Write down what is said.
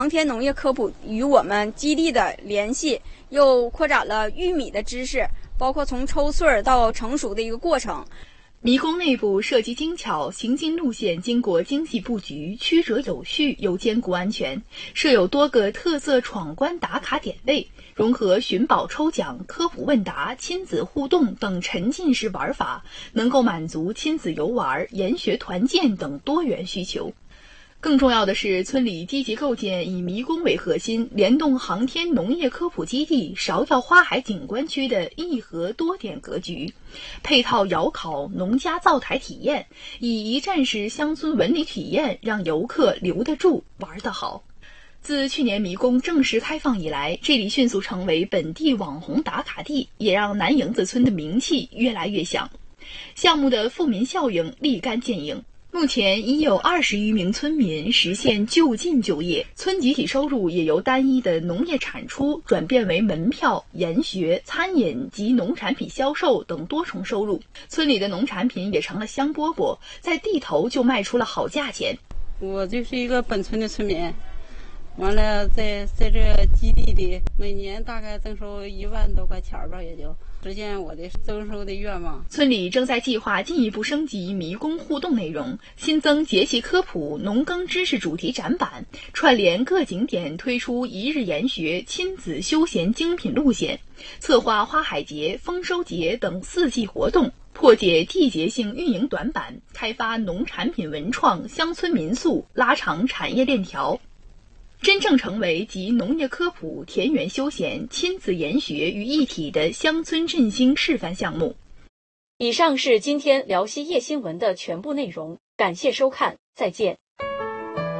航天农业科普与我们基地的联系，又扩展了玉米的知识，包括从抽穗到成熟的一个过程。 迷宫内部设计精巧，行进路线经过精细布局，曲折有序又兼顾安全，设有多个特色闯关打卡点位，融合寻宝抽奖、科普问答、亲子互动等沉浸式玩法，能够满足亲子游玩、研学团建等多元需求。更重要的是，村里积极构建以迷宫为核心，联动航天农业科普基地芍药花海景观区的一河多点格局，配套窑烤、农家灶台体验，以一站式乡村文旅体验，让游客留得住、玩得好。自去年迷宫正式开放以来，这里迅速成为本地网红打卡地，也让南营子村的名气越来越响。项目的富民效应立竿见影。目前已有20余名村民实现就近就业，村集体收入也由单一的农业产出转变为门票、研学、餐饮及农产品销售等多重收入。村里的农产品也成了香饽饽，在地头就卖出了好价钱。 我就是一个本村的村民，完了在这基地里每年大概增收1万多块钱吧，也就实现我的增收的愿望。 村里正在计划进一步升级迷宫互动内容，新增节气科普、农耕知识主题展板，串联各景点推出一日研学、亲子休闲精品路线，策划花海节、丰收节等4季活动，破解季节性运营短板，开发农产品文创、乡村民宿，拉长产业链条，真正成为集农业科普、田园休闲、亲子研学于一体的乡村振兴示范项目。 以上是今天辽西夜新闻的全部内容，感谢收看，再见。